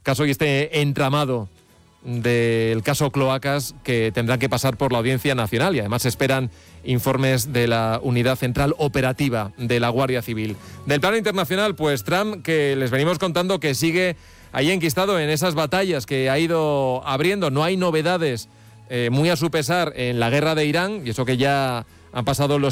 caso y este entramado del caso Cloacas, que tendrán que pasar por la Audiencia Nacional, y además se esperan informes de la Unidad Central Operativa de la Guardia Civil. Del plano internacional, pues Trump, que les venimos contando que sigue ahí enquistado en esas batallas que ha ido abriendo. No hay novedades, muy a su pesar, en la guerra de Irán, y eso que ya han pasado los